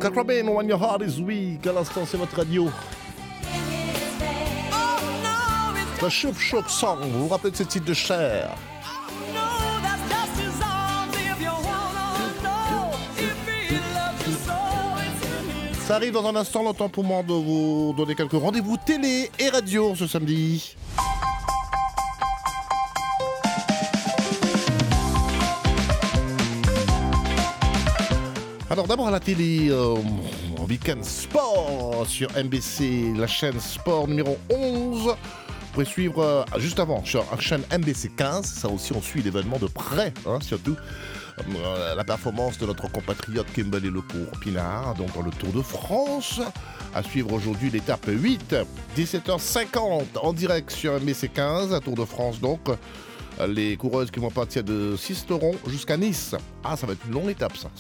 Kurt Cobain, When Your Heart Is Weak. À l'instant, c'est votre radio. The Shook Shook Song. Vous vous rappelez de ce titre de Cher? Ça arrive dans un instant, le temps pour moi de vous donner quelques rendez-vous télé et radio ce samedi. Alors d'abord à la télé, Weekend Sport sur MBC, la chaîne Sport numéro 11. Vous pouvez suivre juste avant sur la chaîne MBC 15. Ça aussi, on suit l'événement de près, surtout. La performance de notre compatriote Kimberly Lecomte-Pinard, donc dans le Tour de France. À suivre aujourd'hui l'étape 8, 17h50 en direct sur MBC 15, à Tour de France donc. Les coureuses qui vont partir de Sisteron jusqu'à Nice. Ah, ça va être une longue étape ça.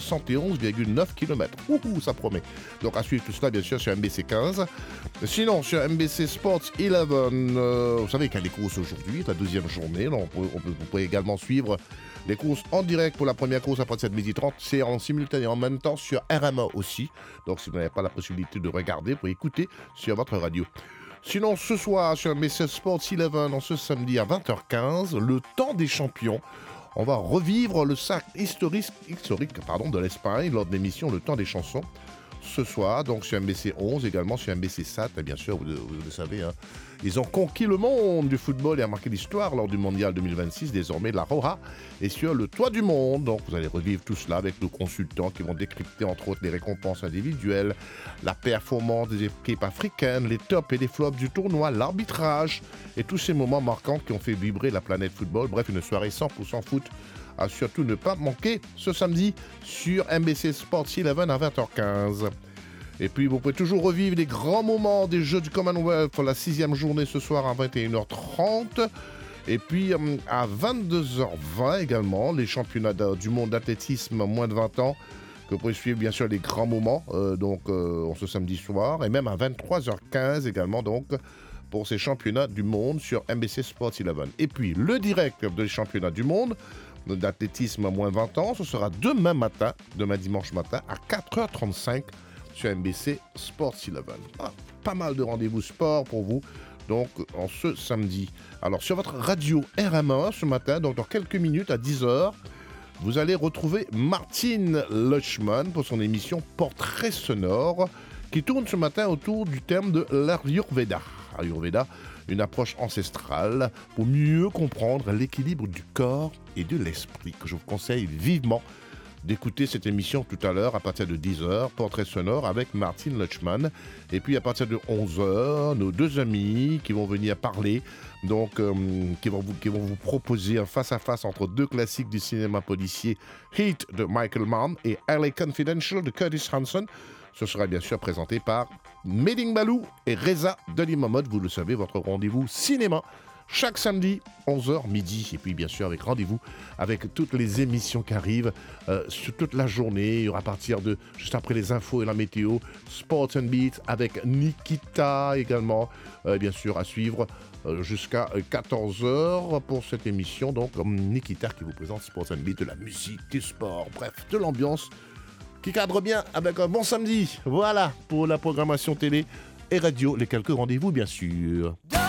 171,9 km. Ouhou, ça promet. Donc à suivre tout cela bien sûr sur MBC 15. Sinon sur MBC Sports 11, vous savez qu'il y a les courses aujourd'hui, la deuxième journée. Donc, vous pouvez également suivre les courses en direct pour la première course à partir de 12h30. C'est en simultané en même temps sur RMA aussi. Donc si vous n'avez pas la possibilité de regarder, vous pouvez écouter sur votre radio. Sinon, ce soir, sur MBC Sports 11, en ce samedi à 20h15, le temps des champions. On va revivre le sac historique de l'Espagne lors de l'émission Le temps des chansons. Ce soir, donc sur MBC 11, également sur MBC SAT, et bien sûr, vous le savez, ils ont conquis le monde du football et ont marqué l'histoire lors du Mondial 2026. Désormais, la Roja est sur le toit du monde. Donc, vous allez revivre tout cela avec nos consultants qui vont décrypter, entre autres, les récompenses individuelles, la performance des équipes africaines, les tops et les flops du tournoi, l'arbitrage et tous ces moments marquants qui ont fait vibrer la planète football. Bref, une soirée 100% foot à surtout ne pas manquer ce samedi sur MBC Sports 11 à 20h15. Et puis, vous pouvez toujours revivre les grands moments des Jeux du Commonwealth pour la 6e journée ce soir à 21h30. Et puis, à 22h20 également, les championnats du monde d'athlétisme moins de 20 ans, que vous pouvez suivre bien sûr les grands moments, ce samedi soir. Et même à 23h15 également, donc, pour ces championnats du monde sur MBC Sports 11. Et puis, le direct des championnats du monde d'athlétisme à moins de 20 ans, ce sera demain dimanche matin, à 4h35 sur MBC Sports 11. Ah, pas mal de rendez-vous sport pour vous, donc en ce samedi. Alors sur votre radio RMA ce matin, donc dans quelques minutes à 10h, vous allez retrouver Martine Lutchman pour son émission Portrait sonore, qui tourne ce matin autour du thème de l'Ayurveda. Ayurveda, une approche ancestrale pour mieux comprendre l'équilibre du corps et de l'esprit, que je vous conseille vivement d'écouter cette émission tout à l'heure à partir de 10h, Portrait sonore avec Martine Lutchman. Et puis à partir de 11h, nos deux amis qui vont venir parler, donc qui vont vous proposer un face-à-face entre deux classiques du cinéma policier, Heat de Michael Mann et LA Confidential de Curtis Hanson. Ce sera bien sûr présenté par Meding Balou et Reza Delimamod. Vous le savez, votre rendez-vous cinéma chaque samedi, 11h midi. Et puis bien sûr avec rendez-vous avec toutes les émissions qui arrivent sur toute la journée. Il y aura à partir de juste après les infos et la météo, Sports and Beats avec Nikita également. Bien sûr à suivre jusqu'à 14h pour cette émission. Donc Nikita qui vous présente Sports and Beats, de la musique, du sport, bref, de l'ambiance qui cadre bien avec un bon samedi. Voilà pour la programmation télé et radio, les quelques rendez-vous bien sûr.